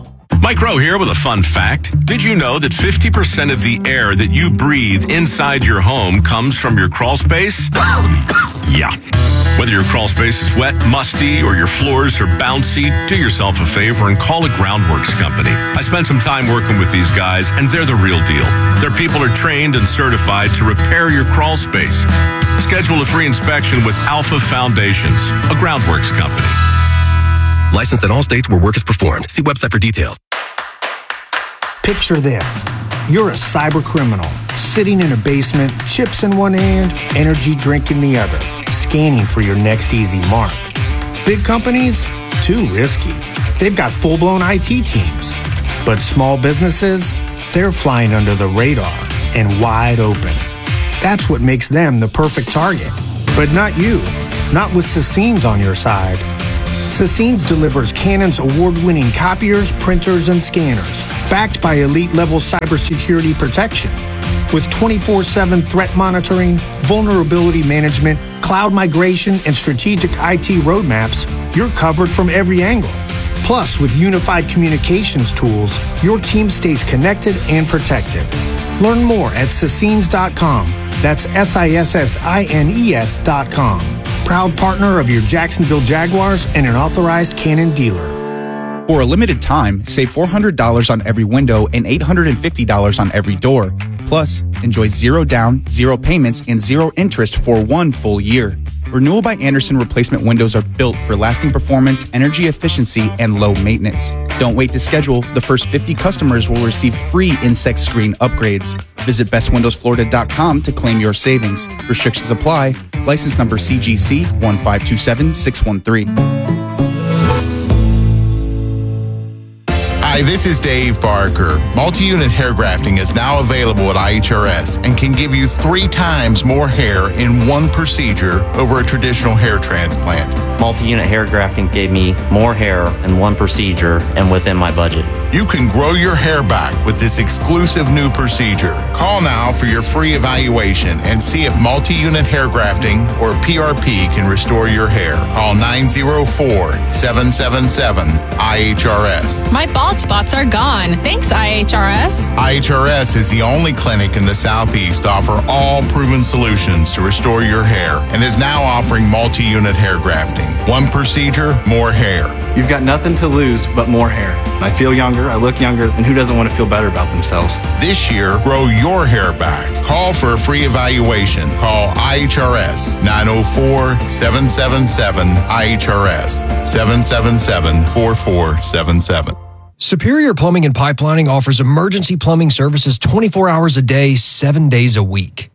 Mike Rowe here with a fun fact. Did you know that 50% of the air that you breathe inside your home comes from your crawl space? Yeah. Whether your crawl space is wet, musty, or your floors are bouncy, do yourself a favor and call a Groundworks company. I spent some time working with these guys, and they're the real deal. Their people are trained and certified to repair your crawl space. Schedule a free inspection with Alpha Foundations, a Groundworks company.
Licensed in all states where work is performed. See website for details.
Picture this. You're a cyber criminal, sitting in a basement, chips in one hand, energy drink in the other, scanning for your next easy mark. Big companies? Too risky. They've got full-blown IT teams. But small businesses? They're flying under the radar and wide open. That's what makes them the perfect target. But not you. Not with Sassines on your side. Sassines delivers Canon's award-winning copiers, printers, and scanners, backed by elite-level cybersecurity protection. With 24/7 threat monitoring, vulnerability management, cloud migration, and strategic IT roadmaps, you're covered from every angle. Plus, with unified communications tools, your team stays connected and protected. Learn more at Sassines.com. That's SISSINES.com. Proud partner of your Jacksonville Jaguars and an authorized Canon dealer.
For a limited time, save $400 on every window and $850 on every door. Plus, enjoy 0 down, 0 payments, and 0 interest for 1 full year. Renewal by Andersen replacement windows are built for lasting performance, energy efficiency, and low maintenance. Don't wait to schedule. The first 50 customers will receive free insect screen upgrades. Visit bestwindowsflorida.com to claim your savings. Restrictions apply. License number CGC 1527613.
Hi, this is Dave Barker. Multi-unit hair grafting is now available at IHRS and can give you 3 times more hair in one procedure over a traditional hair transplant.
Multi-unit hair grafting gave me more hair in one procedure and within my budget.
You can grow your hair back with this exclusive new procedure. Call now for your free evaluation and see if multi-unit hair grafting or PRP can restore your hair. Call 904-777-IHRS.
My bald spots are gone. Thanks, IHRS.
IHRS is the only clinic in the Southeast to offer all proven solutions to restore your hair and is now offering multi-unit hair grafting. One procedure, more hair.
You've got nothing to lose but more hair. I feel younger, I look younger, and who doesn't want to feel better about themselves?
This year, grow your hair back. Call for a free evaluation. Call IHRS 904-777-IHRS 777-4477.
Superior Plumbing and Pipelining offers emergency plumbing services 24 hours a day, 7 days a week.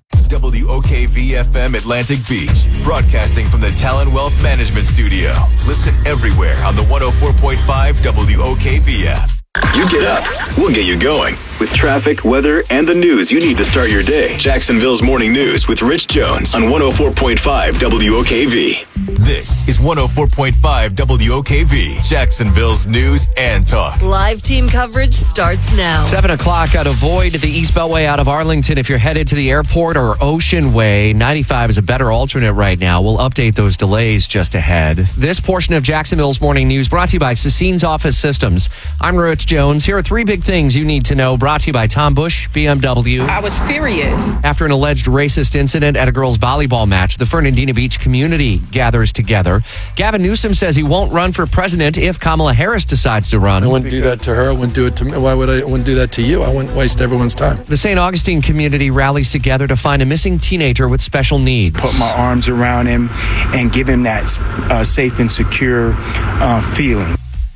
WOKV-FM Atlantic Beach, broadcasting from the Talon Wealth Management Studio. Listen everywhere on the 104.5 WOKV app. You get up, we'll get you going. With traffic, weather, and the news you need to start your day. Jacksonville's Morning News with Rich Jones on 104.5 WOKV. This is 104.5 WOKV, Jacksonville's news and talk.
Live team coverage starts now.
7 o'clock. Avoid the East Beltway out of Arlington if you're headed to the airport or Ocean Way. 95 is a better alternate right now. We'll update those delays just ahead. This portion of Jacksonville's Morning News brought to you by Sassines Office Systems. I'm Rich Jones. Here are 3 big things you need to know. Brought to you by Tom Bush, BMW.
I was furious.
After an alleged racist incident at a girls' volleyball match, the Fernandina Beach community gathers together. Gavin Newsom says he won't run for president if Kamala Harris decides to run.
I wouldn't do that to her. I wouldn't do it to me. Why would I? Wouldn't do that to you. I wouldn't waste everyone's time.
The St. Augustine community rallies together to find a missing teenager with special needs.
Put my arms around him and give him that safe and secure feeling.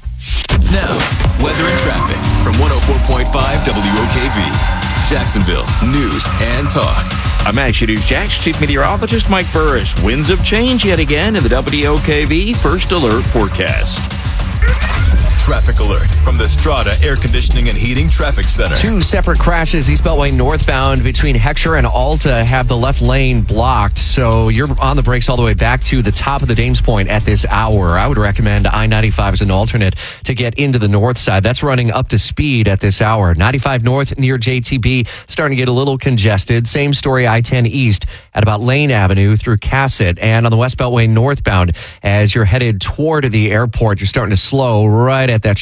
Now, weather and traffic from 104.5 WOKV, Jacksonville's news and talk.
I'm Action News Jack's Chief Meteorologist Mike Burris. Winds of change yet again in the WOKV First Alert forecast.
Traffic alert from the Strata Air Conditioning and Heating Traffic Center.
2 separate crashes East Beltway northbound between Heckscher and Alta have the left lane blocked. So you're on the brakes all the way back to the top of the Dames Point at this hour. I would recommend I-95 as an alternate to get into the north side. That's running up to speed at this hour. 95 north near JTB starting to get a little congested. Same story I-10 east at about Lane Avenue through Cassett. And on the West Beltway northbound as you're headed toward the airport, you're starting to slow right at that sharp curve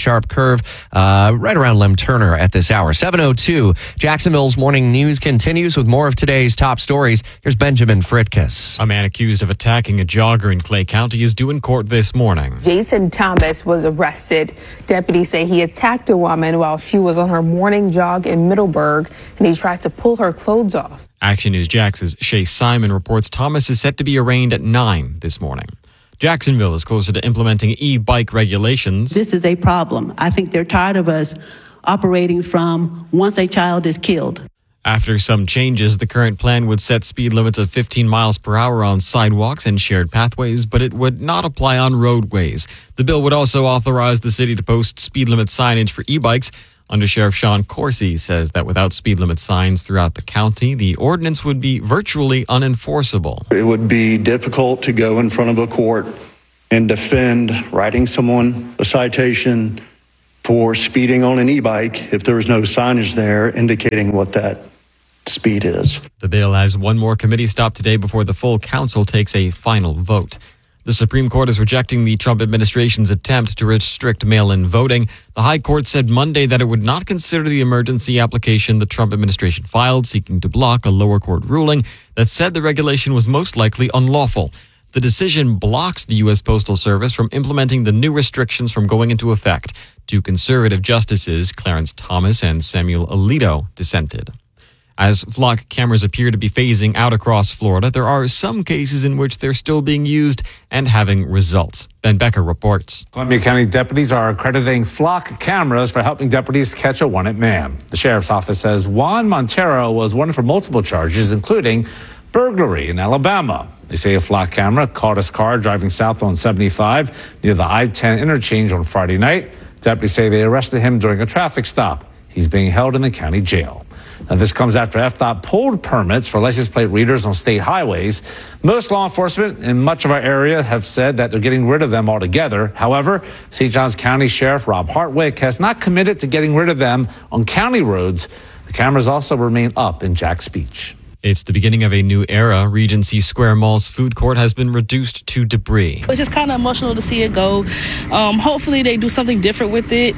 Reserve, right around Lem Turner at this hour. 7:02. Jacksonville's morning news continues with more of today's top stories. Here's Benjamin Fritkus.
A man accused of attacking a jogger in Clay County is due in court this morning.
Jason Thomas was arrested. Deputies say he attacked a woman while she was on her morning jog in Middleburg, and he tried to pull her clothes off.
Action News Jax's Shay Simon reports Thomas is set to be arraigned at 9 this morning. Jacksonville is closer to implementing e-bike regulations.
This is a problem. I think they're tired of us operating from once a child is killed.
After some changes, the current plan would set speed limits of 15 miles per hour on sidewalks and shared pathways, but it would not apply on roadways. The bill would also authorize the city to post speed limit signage for e-bikes. Undersheriff Sean Corsi says that without speed limit signs throughout the county, the ordinance would be virtually unenforceable.
It would be difficult to go in front of a court and defend writing someone a citation for speeding on an e-bike if there was no signage there indicating what that speed is.
The bill has one more committee stop today before the full council takes a final vote. The Supreme Court is rejecting the Trump administration's attempt to restrict mail-in voting. The High Court said Monday that it would not consider the emergency application the Trump administration filed seeking to block a lower court ruling that said the regulation was most likely unlawful. The decision blocks the U.S. Postal Service from implementing the new restrictions from going into effect. Two conservative justices, Clarence Thomas and Samuel Alito, dissented. As flock cameras appear to be phasing out across Florida, there are some cases in which they're still being used and having results. Ben Becker reports.
Columbia County deputies are accrediting flock cameras for helping deputies catch a wanted man. The sheriff's office says Juan Montero was wanted for multiple charges, including burglary in Alabama. They say a flock camera caught his car driving south on 75 near the I-10 interchange on Friday night. Deputies say they arrested him during a traffic stop. He's being held in the county jail. Now, this comes after FDOT pulled permits for license plate readers on state highways. Most law enforcement in much of our area have said that they're getting rid of them altogether. However, St. Johns County Sheriff Rob Hartwick has not committed to getting rid of them on county roads. The cameras also remain up in Jack's Beach.
It's the beginning of a new era. Regency Square Mall's food court has been reduced to debris.
It's just kind of emotional to see it go. Hopefully they do something different with it.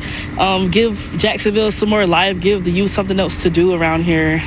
Give Jacksonville some more life. Give the youth something else to do around here.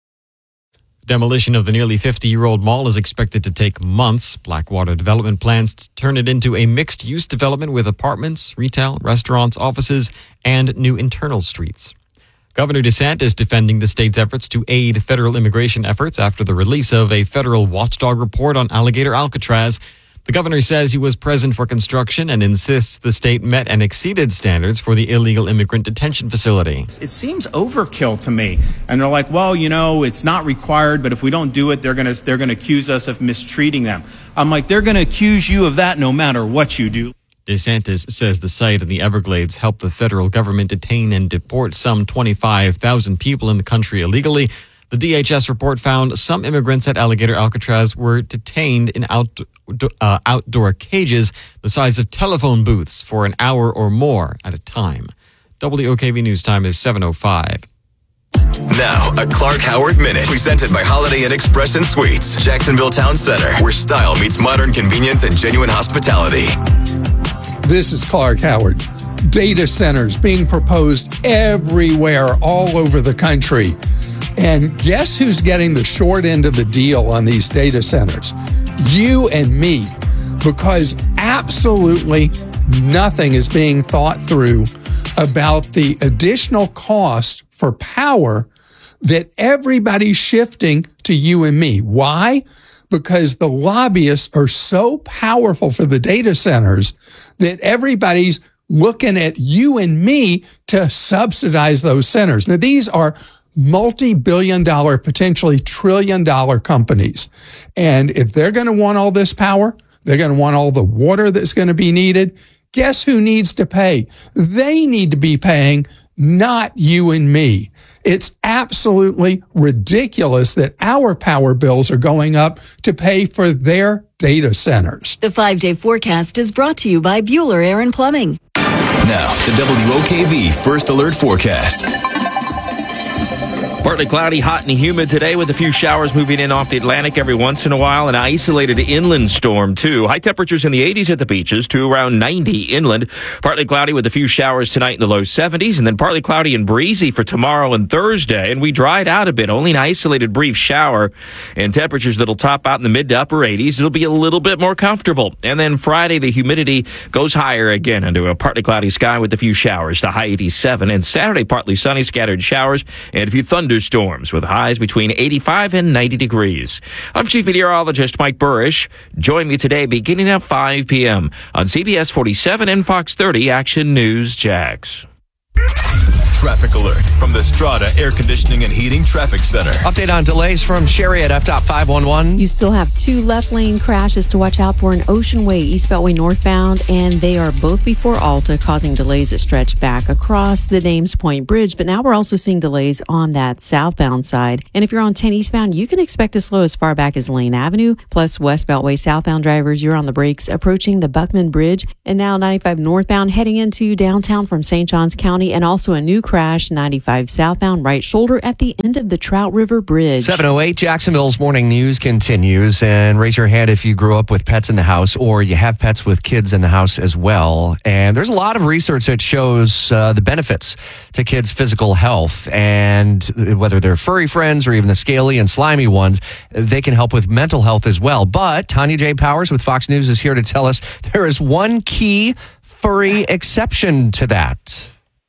Demolition of the nearly 50-year-old mall is expected to take months. Blackwater Development plans to turn it into a mixed-use development with apartments, retail, restaurants, offices, and new internal streets. Governor DeSantis defending the state's efforts to aid federal immigration efforts after the release of a federal watchdog report on Alligator Alcatraz. The governor says he was present for construction and insists the state met and exceeded standards for the illegal immigrant detention facility.
It seems overkill to me. And they're like, well, you know, it's not required, but if we don't do it, they're going to accuse us of mistreating them. I'm like, they're going to accuse you of that no matter what you do.
DeSantis says the site in the Everglades helped the federal government detain and deport some 25,000 people in the country illegally. The DHS report found some immigrants at Alligator Alcatraz were detained in outdoor cages the size of telephone booths for an hour or more at a time. WOKV News Time is 7:05.
Now, a Clark Howard Minute, presented by Holiday Inn Express and Suites, Jacksonville Town Center, where style meets modern convenience and genuine hospitality.
This is Clark Howard. Data centers being proposed everywhere, all over the country. And guess who's getting the short end of the deal on these data centers? You and me, because absolutely nothing is being thought through about the additional cost for power that everybody's shifting to you and me. Why? Because the lobbyists are so powerful for the data centers that everybody's looking at you and me to subsidize those centers. Now, these are multi-billion-dollar, potentially trillion-dollar companies. And if they're going to want all this power, they're going to want all the water that's going to be needed. Guess who needs to pay? They need to be paying, not you and me. It's absolutely ridiculous that our power bills are going up to pay for their data centers.
The 5-day forecast is brought to you by Bueller Air and Plumbing.
Now, the WOKV First Alert Forecast.
Partly cloudy, hot and humid today with a few showers moving in off the Atlantic every once in a while. An isolated inland storm, too. High temperatures in the 80s at the beaches to around 90 inland. Partly cloudy with a few showers tonight in the low 70s, and then partly cloudy and breezy for tomorrow and Thursday. And we dried out a bit, only an isolated brief shower, and temperatures that'll top out in the mid to upper 80s. It'll be a little bit more comfortable. And then Friday, the humidity goes higher again into a partly cloudy sky with a few showers to high 87. And Saturday, partly sunny, scattered showers, and a few thunderstorms with highs between 85 and 90 degrees. I'm Chief Meteorologist Mike Burrish. Join me today beginning at 5 p.m. on CBS 47 and Fox 30 Action News Jax.
Traffic alert from the Strata Air Conditioning and Heating Traffic Center.
Update on delays from Sherry at FDOT 511.
You still have 2 left lane crashes to watch out for in Ocean Way, East Beltway northbound, and they are both before Alta, causing delays that stretch back across the Dames Point Bridge. But now we're also seeing delays on that southbound side. And if you're on 10 eastbound, you can expect to slow as far back as Lane Avenue. Plus, West Beltway southbound drivers, you're on the brakes approaching the Buckman Bridge. And now 95 northbound heading into downtown from St. Johns County, and also a new crash, 95 southbound right shoulder at the end of the Trout River Bridge.
7:08, Jacksonville's morning news continues. And raise your hand if you grew up with pets in the house or you have pets with kids in the house as well. And there's a lot of research that shows the benefits to kids' physical health. And whether they're furry friends or even the scaly and slimy ones, they can help with mental health as well. But Tanya J. Powers with Fox News is here to tell us there is one key furry exception to that.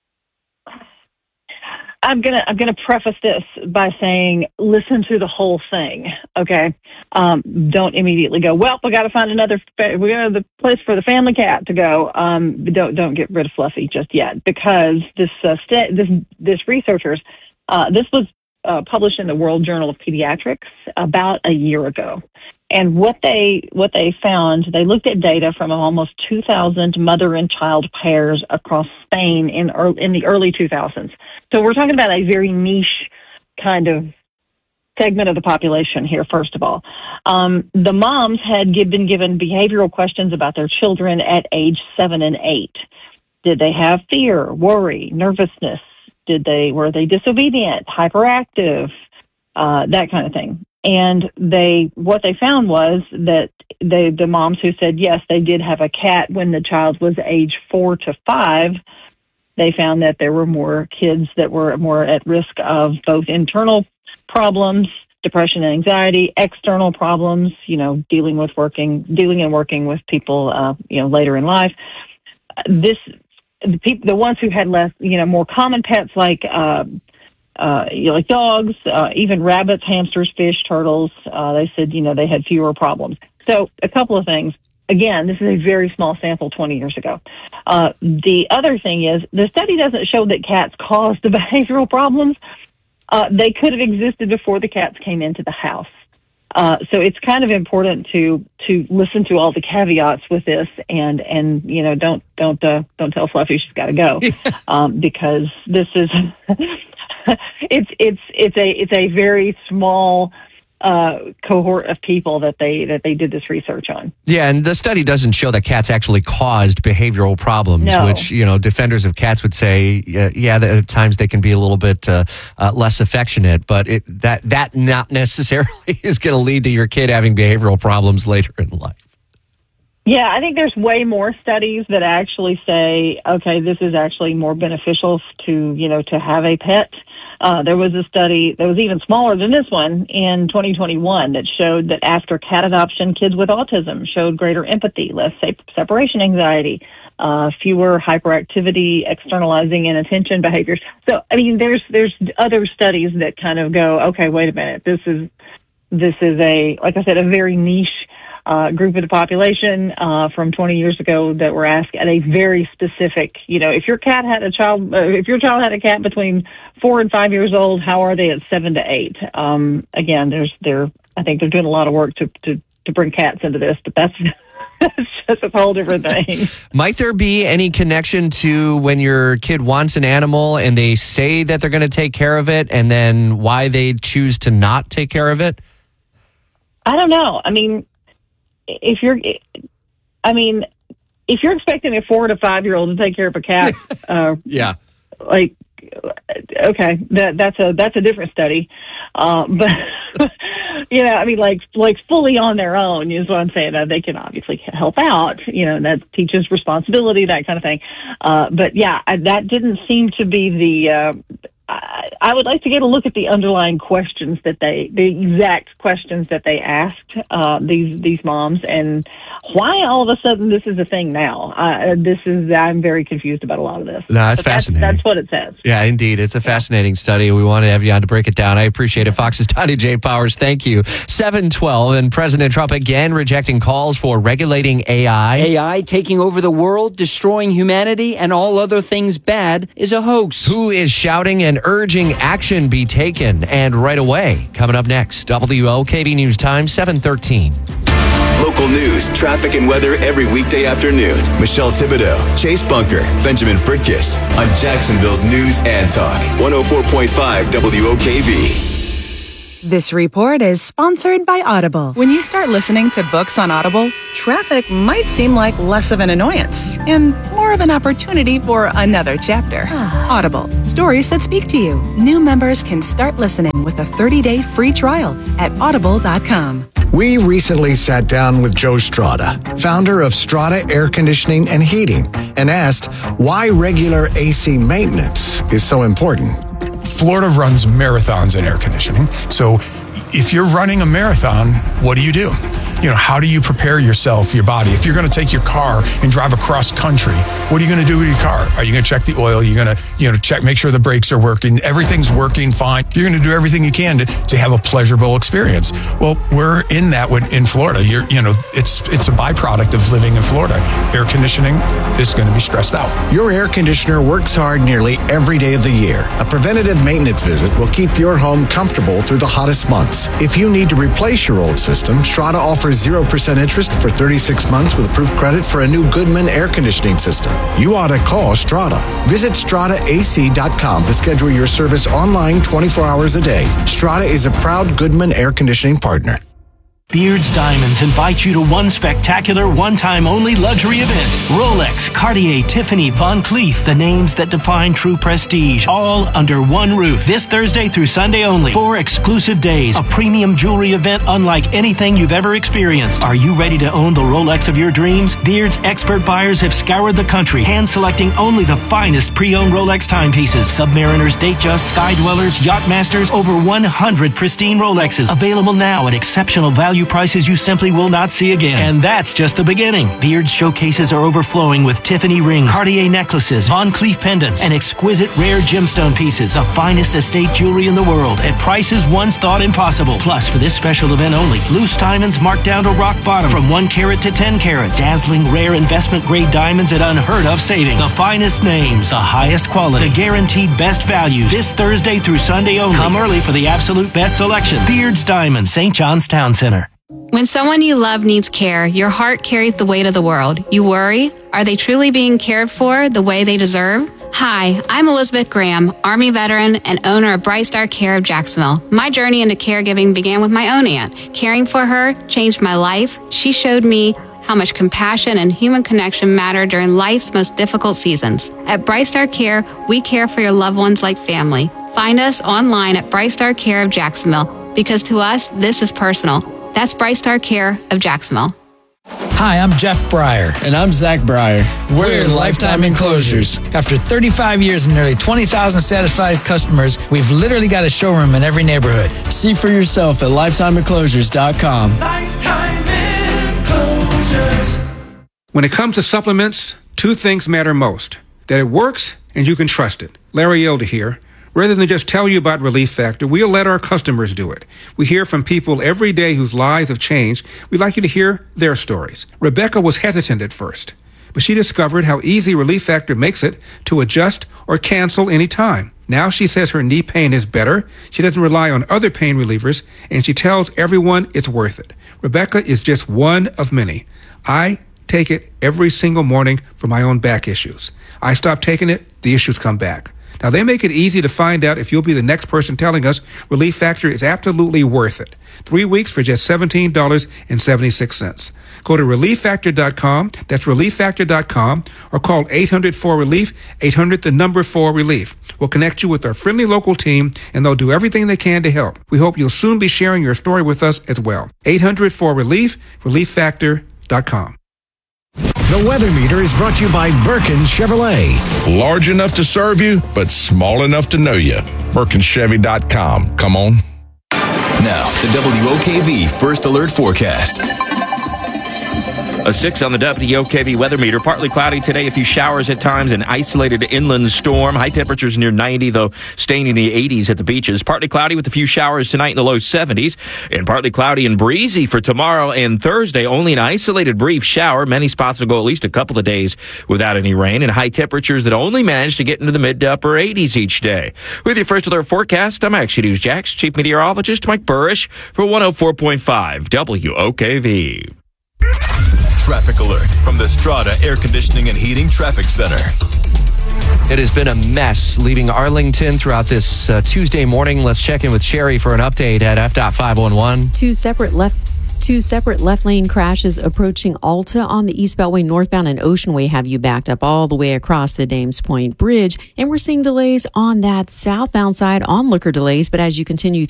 I'm gonna preface this by saying, listen to the whole thing, okay? Don't immediately go, well, we got to find another place for the family cat to go. Don't get rid of Fluffy just yet, because this researchers, this was published in the World Journal of Pediatrics about a year ago. And what they found, they looked at data from almost 2,000 mother and child pairs across Spain in the early 2000s. So we're talking about a very niche kind of segment of the population here, first of all. The moms had been given behavioral questions about their children at age 7 and 8. Did they have fear, worry, nervousness? Were they disobedient, hyperactive, that kind of thing? And what they found was that the moms who said yes, they did have a cat when the child was age 4 to 5, they found that there were more kids that were more at risk of both internal problems, depression and anxiety, external problems, dealing and working with people, later in life. The ones who had less, more common pets like dogs, even rabbits, hamsters, fish, turtles, they said, they had fewer problems. So a couple of things. Again, this is a very small sample 20 years ago. The other thing is the study doesn't show that cats caused the behavioral problems. They could have existed before the cats came into the house. So it's kind of important to listen to all the caveats with this, and don't tell Fluffy she's got to go, because this is it's a very small cohort of people that they did this research on.
Yeah, and the study doesn't show that cats actually caused behavioral problems, which, defenders of cats would say, at times they can be a little bit less affectionate, but that not necessarily is going to lead to your kid having behavioral problems later in life.
Yeah, I think there's way more studies that actually say, okay, this is actually more beneficial to have a pet. There was a study that was even smaller than this one in 2021 that showed that after cat adoption, kids with autism showed greater empathy, less separation anxiety, fewer hyperactivity, externalizing and attention behaviors. So, I mean, there's other studies that kind of go, okay, wait a minute, this is a, like I said, a very niche group of the population from 20 years ago that were asked at a very specific, if your child had a cat between 4 and 5 years old, how are they at 7 to 8? Again, I think they're doing a lot of work to bring cats into this, but that's just a whole different thing.
Might there be any connection to when your kid wants an animal and they say that they're going to take care of it, and then why they choose to not take care of it?
I don't know. I mean, if you're expecting a 4 to 5 year old to take care of a cat, okay, that's a different study, but I mean, like fully on their own is what I'm saying. They can obviously help out, that teaches responsibility, that kind of thing. But yeah, that didn't seem to be the. I would like to get a look at the underlying questions the exact questions that they asked these moms, and why all of a sudden this is a thing now. I'm very confused about a lot of this.
No, that's fascinating.
That's what it says.
Yeah, indeed. It's a fascinating study. We want to have you on to break it down. I appreciate it. Fox's Donnie J. Powers, thank you. 7:12, and President Trump again rejecting calls for regulating AI.
AI taking over the world, destroying humanity, and all other things bad is a hoax.
Who is shouting and urging action be taken, and right away? Coming up next, WOKV News Time, 7:13.
Local news, traffic, and weather every weekday afternoon. Michelle Thibodeau, Chase Bunker, Benjamin Fritkiss on Jacksonville's News and Talk. 104.5 WOKV.
This report is sponsored by Audible. When you start listening to books on Audible, traffic might seem like less of an annoyance and more of an opportunity for another chapter. Audible, stories that speak to you. New members can start listening with a 30-day free trial at audible.com.
We recently sat down with Joe Strada, founder of Strada Air Conditioning and Heating, and asked why regular AC maintenance is so important.
Florida runs marathons in air conditioning. So if you're running a marathon, what do? How do you prepare yourself, your body? If you're going to take your car and drive across country, what are you going to do with your car? Are you going to check the oil? You're going to, check, make sure the brakes are working. Everything's working fine. You're going to do everything you can to have a pleasurable experience. Well, we're in that in Florida. It's a byproduct of living in Florida. Air conditioning is going to be stressed out.
Your air conditioner works hard nearly every day of the year. A preventative maintenance visit will keep your home comfortable through the hottest months. If you need to replace your old system, Strada offers 0% interest for 36 months with approved credit for a new Goodman air conditioning system. You ought to call Strada. Visit StradaAC.com to schedule your service online 24 hours a day. Strada is a proud Goodman air conditioning partner.
Beards Diamonds invite you to one spectacular, one-time only luxury event. Rolex, Cartier, Tiffany, Van Cleef, the names that define true prestige, all under one roof. This Thursday through Sunday only. 4 exclusive days. A premium jewelry event unlike anything you've ever experienced. Are you ready to own the Rolex of your dreams? Beards expert buyers have scoured the country, hand-selecting only the finest pre-owned Rolex timepieces. Submariners, Datejust, Sky Dwellers, Yachtmasters, over 100 pristine Rolexes. Available now at exceptional value prices you simply will not see again. And that's just the beginning. Beard's showcases are overflowing with Tiffany rings, Cartier necklaces, Van Cleef pendants, and exquisite rare gemstone pieces. The finest estate jewelry in the world at prices once thought impossible. Plus, for this special event only, loose diamonds marked down to rock bottom from 1 carat to 10 carats. Dazzling rare investment grade diamonds at unheard of savings. The finest names, the highest quality, the guaranteed best values. This Thursday through Sunday only. Come early for the absolute best selection. Beard's Diamonds, St. John's Town Center.
When someone you love needs care, your heart carries the weight of the world. You worry, are they truly being cared for the way they deserve? Hi, I'm Elizabeth Graham, Army veteran and owner of Bright Star Care of Jacksonville. My journey into caregiving began with my own aunt. Caring for her changed my life. She showed me how much compassion and human connection matter during life's most difficult seasons. At Bright Star Care, we care for your loved ones like family. Find us online at Bright Star Care of Jacksonville, because to us, this is personal. That's Bright Star Care of Jacksonville.
Hi, I'm Jeff Breyer.
And I'm Zach Breyer.
We're Lifetime Enclosures. After 35 years and nearly 20,000 satisfied customers, we've literally got a showroom in every neighborhood.
See for yourself at LifetimeEnclosures.com.
Lifetime Enclosures.
When it comes to supplements, 2 things matter most. That it works and you can trust it. Larry Elder here. Rather than just tell you about Relief Factor, we'll let our customers do it. We hear from people every day whose lives have changed. We'd like you to hear their stories. Rebecca was hesitant at first, but she discovered how easy Relief Factor makes it to adjust or cancel any time. Now she says her knee pain is better, she doesn't rely on other pain relievers, and she tells everyone it's worth it. Rebecca is just one of many. I take it every single morning for my own back issues. I stop taking it, the issues come back. Now, they make it easy to find out if you'll be the next person telling us Relief Factor is absolutely worth it. 3 weeks for just $17.76. Go to ReliefFactor.com. That's ReliefFactor.com. Or call 800-4RELIEF, 800-4RELIEF. We'll connect you with our friendly local team, and they'll do everything they can to help. We hope you'll soon be sharing your story with us as well. 800-4RELIEF, ReliefFactor.com.
The Weather Meter is brought to you by Birkin Chevrolet.
Large enough to serve you, but small enough to know you. BirkinChevy.com. Come on.
Now, the WOKV First Alert Forecast.
A 6 on the WOKV weather meter. Partly cloudy today, a few showers at times, an isolated inland storm. High temperatures near 90, though staying in the 80s at the beaches. Partly cloudy with a few showers tonight in the low 70s. And partly cloudy and breezy for tomorrow and Thursday. Only an isolated brief shower. Many spots will go at least a couple of days without any rain. And high temperatures that only manage to get into the mid to upper 80s each day. With your First Alert Forecast, I'm Action News Jax Chief Meteorologist Mike Burrish for 104.5 WOKV.
Traffic alert from the Strata Air Conditioning and Heating Traffic Center.
It has been a mess leaving Arlington throughout this Tuesday morning. Let's check in with Sherry for an update at FDOT 511.
Two separate left lane crashes approaching Alta on the East Beltway northbound and Ocean Way have you backed up all the way across the Dames Point Bridge. And we're seeing delays on that southbound side on Looker delays. But as you continue